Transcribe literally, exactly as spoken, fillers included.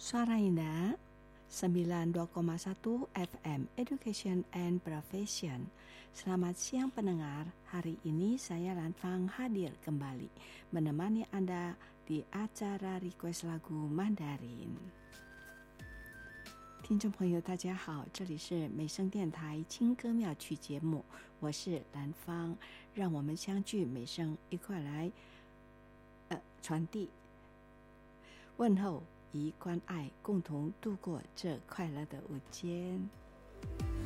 Suara Indah sembilan puluh dua koma satu F M Education and Profession. Selamat siang pendengar. Hari ini saya Lanfang hadir kembali menemani Anda di acara Request Lagu Mandarin。听众朋友大家好，这里是美声电台轻歌妙曲节目，我是兰芳，让我们相聚美声，一块来呃传递问候与关爱，共同度过这快乐的午间。